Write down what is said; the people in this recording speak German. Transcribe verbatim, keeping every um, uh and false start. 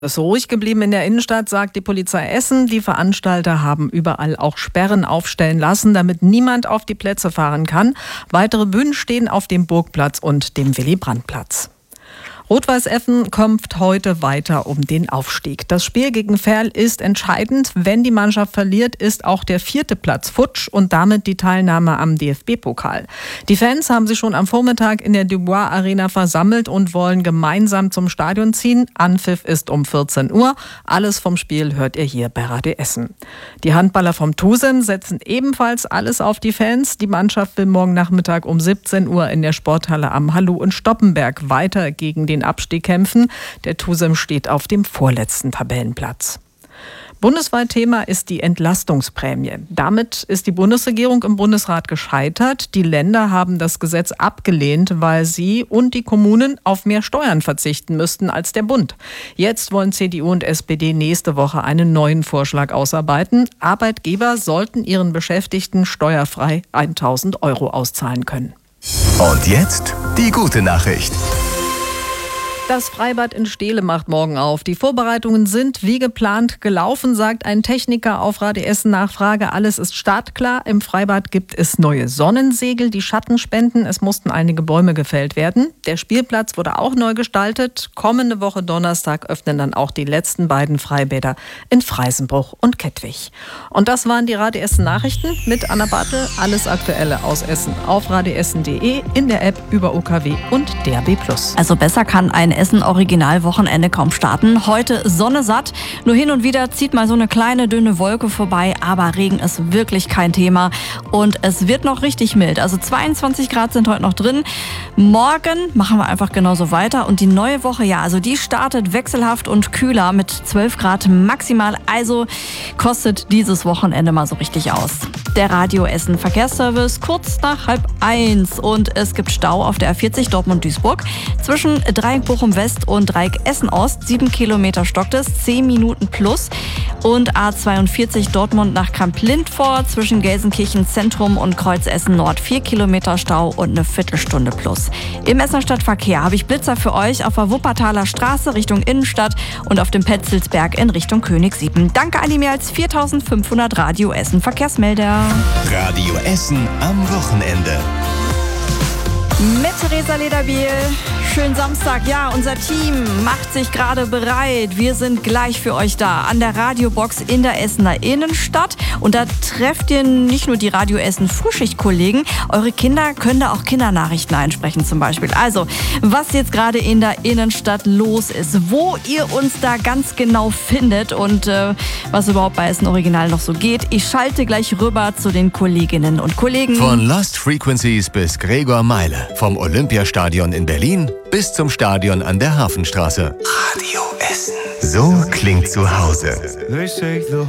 Es ist ruhig geblieben in der Innenstadt, sagt die Polizei Essen. Die Veranstalter haben überall auch Sperren aufstellen lassen, damit niemand auf die Plätze fahren kann. Weitere Bühnen stehen auf dem Burgplatz und dem Willy-Brandt-Platz. Rot-Weiß Essen kämpft heute weiter um den Aufstieg. Das Spiel gegen Verl ist entscheidend. Wenn die Mannschaft verliert, ist auch der vierte Platz futsch und damit die Teilnahme am D F B-Pokal. Die Fans haben sich schon am Vormittag in der Dubois Arena versammelt und wollen gemeinsam zum Stadion ziehen. Anpfiff ist um vierzehn Uhr. Alles vom Spiel hört ihr hier bei Radio Essen. Die Handballer vom TuSem setzen ebenfalls alles auf die Fans. Die Mannschaft will morgen Nachmittag um siebzehn Uhr in der Sporthalle am Hallu in Stoppenberg weiter gegen den Abstieg kämpfen. Der TuSem steht auf dem vorletzten Tabellenplatz. Bundesweit Thema ist die Entlastungsprämie. Damit ist die Bundesregierung im Bundesrat gescheitert. Die Länder haben das Gesetz abgelehnt, weil sie und die Kommunen auf mehr Steuern verzichten müssten als der Bund. Jetzt wollen C D U und S P D nächste Woche einen neuen Vorschlag ausarbeiten. Arbeitgeber sollten ihren Beschäftigten steuerfrei tausend Euro auszahlen können. Und jetzt die gute Nachricht. Das Freibad in Steele macht morgen auf. Die Vorbereitungen sind wie geplant gelaufen, sagt ein Techniker auf Radio Essen Nachfrage. Alles ist startklar. Im Freibad gibt es neue Sonnensegel, die Schatten spenden. Es mussten einige Bäume gefällt werden. Der Spielplatz wurde auch neu gestaltet. Kommende Woche Donnerstag öffnen dann auch die letzten beiden Freibäder in Freisenbruch und Kettwig. Und das waren die Radio Essen Nachrichten mit Anna Bartel. Alles Aktuelle aus Essen auf radioessen punkt de, in der App über O K W und D A B plus. Also besser kann ein Essen-Original-Wochenende kaum starten. Heute Sonne satt. Nur hin und wieder zieht mal so eine kleine, dünne Wolke vorbei. Aber Regen ist wirklich kein Thema. Und es wird noch richtig mild. Also zweiundzwanzig Grad sind heute noch drin. Morgen machen wir einfach genauso weiter. Und die neue Woche, ja, also die startet wechselhaft und kühler mit zwölf Grad maximal. Also kostet dieses Wochenende mal so richtig aus. Der Radio Essen Verkehrsservice kurz nach halb eins. Und es gibt Stau auf der A vierzig Dortmund-Duisburg. Zwischen Dreieck Bochum West und Dreieck Essen Ost. Sieben Kilometer stockt es, zehn Minuten plus. Und A zweiundvierzig Dortmund nach Kamp-Lindfort zwischen Gelsenkirchen Zentrum und Kreuz Essen Nord. Vier Kilometer Stau und eine Viertelstunde plus. Im Essener Stadtverkehr habe ich Blitzer für euch auf der Wuppertaler Straße Richtung Innenstadt und auf dem Petzelsberg in Richtung Königsiepen. Danke an die mehr als viertausendfünfhundert Radio Essen Verkehrsmelder. Radio Essen am Wochenende. Mit Theresa Lederbiel. Schönen Samstag. Ja, unser Team macht sich gerade bereit. Wir sind gleich für euch da an der Radiobox in der Essener Innenstadt. Und da trefft ihr nicht nur die Radio Essen Frühschichtkollegen. Eure Kinder können da auch Kindernachrichten einsprechen zum Beispiel. Also, was jetzt gerade in der Innenstadt los ist, wo ihr uns da ganz genau findet und äh, was überhaupt bei Essen Original noch so geht. Ich schalte gleich rüber zu den Kolleginnen und Kollegen. Von Lost Frequencies bis Gregor Meile. Vom Olympiastadion in Berlin bis zum Stadion an der Hafenstraße. Radio Essen. So klingt zu Hause.